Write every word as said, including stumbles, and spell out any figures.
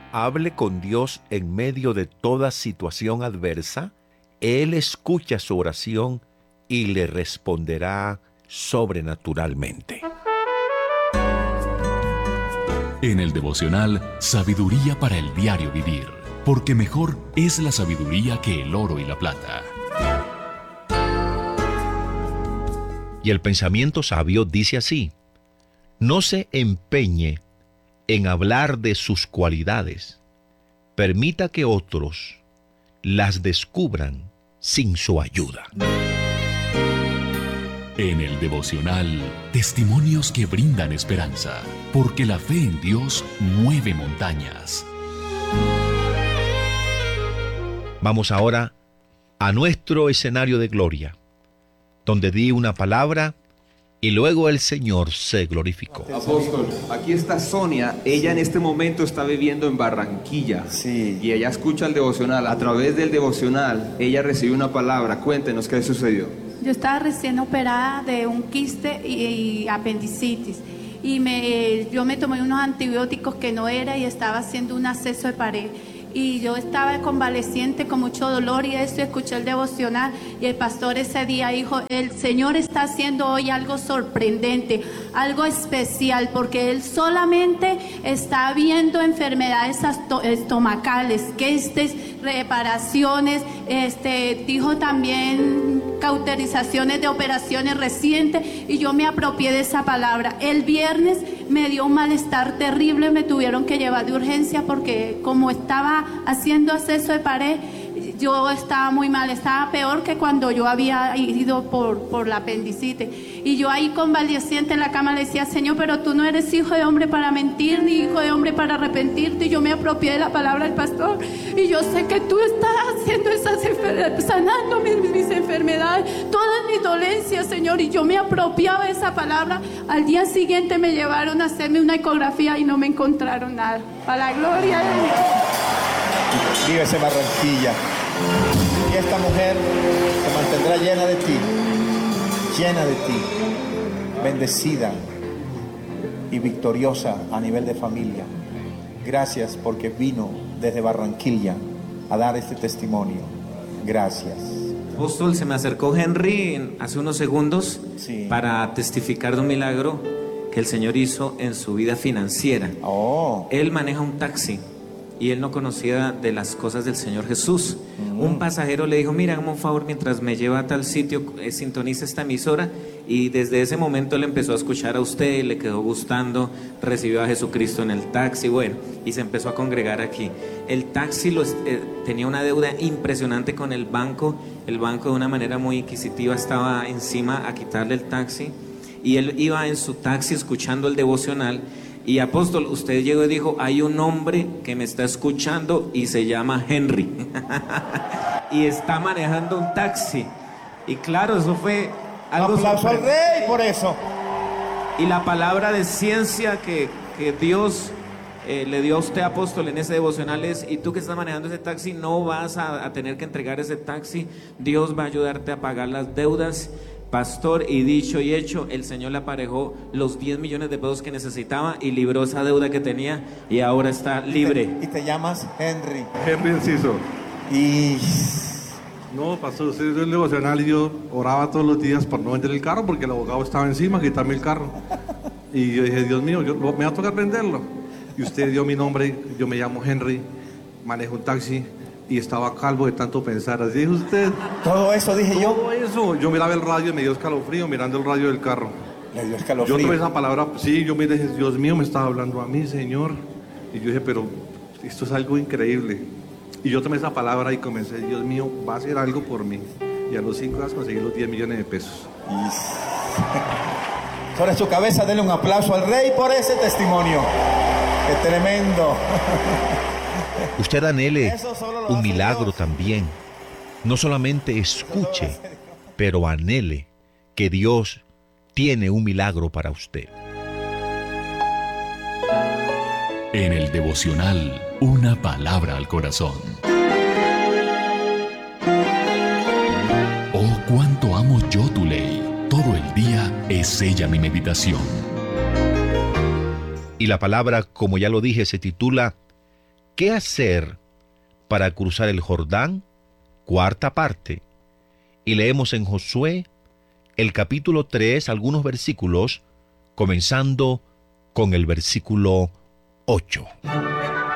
Hable con Dios en medio de toda situación adversa. Él escucha su oración y le responderá sobrenaturalmente. En el devocional Sabiduría para el diario vivir, porque mejor es la sabiduría que el oro y la plata. Y el pensamiento sabio dice así: no se empeñe en hablar de sus cualidades, permita que otros las descubran sin su ayuda. En el devocional, testimonios que brindan esperanza, porque la fe en Dios mueve montañas. Vamos ahora a nuestro escenario de gloria, donde di una palabra y luego el Señor se glorificó. Apóstol, aquí está Sonia. Ella en este momento está viviendo en Barranquilla. Sí. Y ella escucha el devocional. A través del devocional, ella recibió una palabra. Cuéntenos qué sucedió. Yo estaba recién operada de un quiste y, y apendicitis. Y me, yo me tomé unos antibióticos que no era y estaba haciendo un acceso de pared. Y yo estaba convaleciente con mucho dolor y eso, escuché el devocional y el pastor ese día dijo: el Señor está haciendo hoy algo sorprendente, algo especial, porque Él solamente está viendo enfermedades estomacales, quistes, reparaciones, este, dijo también cauterizaciones de operaciones recientes, y yo me apropié de esa palabra. El viernes me dio un malestar terrible, me tuvieron que llevar de urgencia porque como estaba haciendo acceso de pared, yo estaba muy mal, estaba peor que cuando yo había ido por, por la apendicitis. Y yo ahí convaleciente en la cama le decía: Señor, pero tú no eres hijo de hombre para mentir, ni hijo de hombre para arrepentirte. Y yo me apropié de la palabra del pastor. Y yo sé que tú estás haciendo esas enfermedades, sanando mis, mis enfermedades, todas mis dolencias, Señor. Y yo me apropiaba de esa palabra. Al día siguiente me llevaron a hacerme una ecografía y no me encontraron nada. Para la gloria de Dios. Vívese Barranquilla. Y esta mujer se mantendrá llena de ti, llena de ti, bendecida y victoriosa a nivel de familia. Gracias porque vino desde Barranquilla a dar este testimonio. Gracias. Apóstol, se me acercó Henry hace unos segundos sí. para testificar de un milagro que el Señor hizo en su vida financiera. Oh. Él maneja un taxi y él no conocía de las cosas del Señor Jesús. Mm. Un pasajero le dijo: mira, hazme un favor, mientras me lleva a tal sitio, eh, sintoniza esta emisora. Y desde ese momento él empezó a escuchar a usted, le quedó gustando, recibió a Jesucristo en el taxi, bueno, y se empezó a congregar aquí. El taxi lo, eh, tenía una deuda impresionante con el banco. El banco, de una manera muy inquisitiva, estaba encima a quitarle el taxi, y él iba en su taxi escuchando el devocional. Y apóstol, usted llegó y dijo: hay un hombre que me está escuchando y se llama Henry y está manejando un taxi. Y claro, eso fue algo. Aplauso al Rey por eso. Y la palabra de ciencia que, que Dios eh, le dio a usted, apóstol, en ese devocional es: y tú que estás manejando ese taxi, no vas a, a tener que entregar ese taxi. Dios va a ayudarte a pagar las deudas. Pastor, y dicho y hecho, el Señor le aparejó los diez millones de pesos que necesitaba y libró esa deuda que tenía, y ahora está libre. Y te, y te llamas Henry. Henry Enciso. Y... No, pastor, usted dio el devocional y yo oraba todos los días por no vender el carro porque el abogado estaba encima, quitarme el carro. Y yo dije: Dios mío, yo, me va a tocar venderlo. Y usted dio mi nombre, yo me llamo Henry, manejo un taxi. Y estaba calvo de tanto pensar. ¿Así dijo usted? Todo eso dije Todo yo. Todo eso. Yo miraba el radio y me dio escalofrío mirando el radio del carro. Le dio escalofrío. Yo tomé esa palabra, sí, yo me dije: Dios mío, me estaba hablando a mí, Señor. Y yo dije: pero esto es algo increíble. Y yo tomé esa palabra y comencé: Dios mío, va a hacer algo por mí. Y a los cinco días conseguí los diez millones de pesos. Y... sobre su cabeza, denle un aplauso al Rey por ese testimonio. ¡Qué tremendo! Usted anhele un milagro también. No solamente escuche, pero anhele que Dios tiene un milagro para usted. En el devocional, una palabra al corazón. Oh, cuánto amo yo tu ley. Todo el día es ella mi meditación. Y la palabra, como ya lo dije, se titula ¿Qué hacer para cruzar el Jordán? Cuarta parte. Y leemos en Josué el capítulo tres, algunos versículos, comenzando con el versículo ocho.